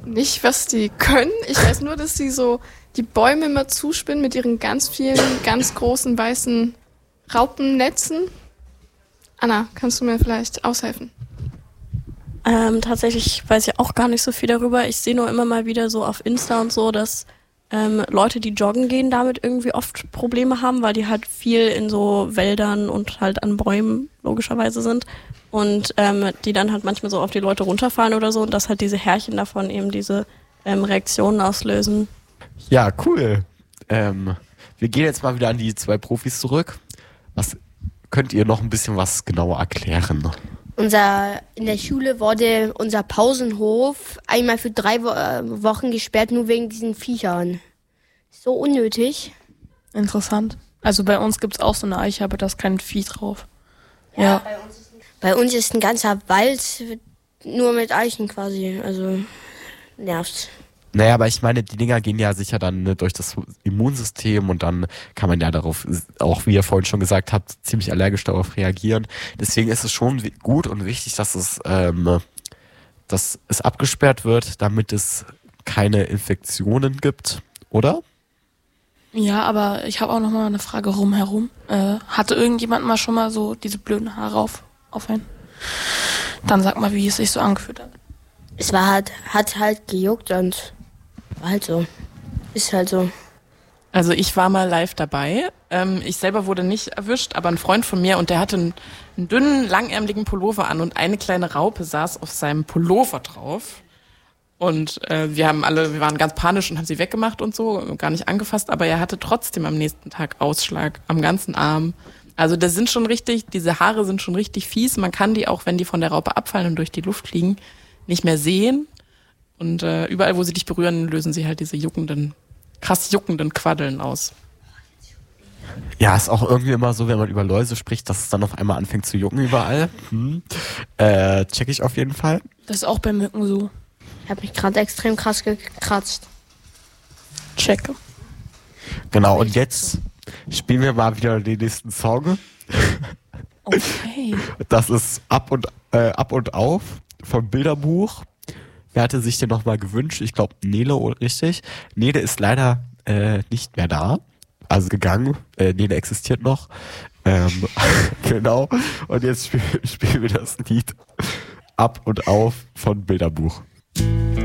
nicht, was die können. Ich weiß nur, dass sie so die Bäume immer zuspinnen mit ihren ganz vielen, ganz großen weißen Raupennetzen. Anna, kannst du mir vielleicht aushelfen? Tatsächlich weiß ich auch gar nicht so viel darüber. Ich sehe nur immer mal wieder so auf Insta und so, dass Leute, die joggen gehen, damit irgendwie oft Probleme haben, weil die halt viel in so Wäldern und halt an Bäumen logischerweise sind und die dann halt manchmal so auf die Leute runterfallen oder so und dass halt diese Härchen davon eben diese Reaktionen auslösen. Ja, cool. Wir gehen jetzt mal wieder an die 2 Profis zurück. Was könnt ihr noch ein bisschen was genauer erklären? In der Schule wurde unser Pausenhof einmal für 3 Wochen gesperrt, nur wegen diesen Viechern. So unnötig. Interessant. Also bei uns gibt's auch so eine Eiche, aber da ist kein Vieh drauf. Ja. Bei uns ist ein ganzer Wald nur mit Eichen quasi, also nervt. Naja, aber ich meine, die Dinger gehen ja sicher dann durch das Immunsystem und dann kann man ja darauf, auch wie ihr vorhin schon gesagt habt, ziemlich allergisch darauf reagieren. Deswegen ist es schon gut und wichtig, dass es abgesperrt wird, damit es keine Infektionen gibt, oder? Ja, aber ich habe auch noch mal eine Frage rumherum. Hatte irgendjemand mal schon mal so diese blöden Haare auf einen? Dann sag mal, wie es sich so angefühlt hat. Es hat halt gejuckt und war halt so. Ist halt so. Also ich war mal live dabei. Ich selber wurde nicht erwischt, aber ein Freund von mir und der hatte einen dünnen, langärmeligen Pullover an und eine kleine Raupe saß auf seinem Pullover drauf. Und wir waren ganz panisch und haben sie weggemacht und so, gar nicht angefasst, aber er hatte trotzdem am nächsten Tag Ausschlag am ganzen Arm. Also diese Haare sind schon richtig fies. Man kann die auch, wenn die von der Raupe abfallen und durch die Luft fliegen, nicht mehr sehen. Und überall, wo sie dich berühren, lösen sie halt diese krass juckenden Quaddeln aus. Ja, ist auch irgendwie immer so, wenn man über Läuse spricht, dass es dann auf einmal anfängt zu jucken überall. Check ich auf jeden Fall. Das ist auch bei Mücken so. Ich habe mich gerade extrem krass gekratzt. Check. Genau, und jetzt spielen wir mal wieder den nächsten Song. Okay. Das ist Ab und Auf vom Bilderbuch. Wer hatte sich den nochmal gewünscht? Ich glaube Nele, richtig. Nele ist leider nicht mehr da. Also gegangen. Nele existiert noch. Genau. Und jetzt spielen wir das Lied Ab und Auf von Bilderbuch.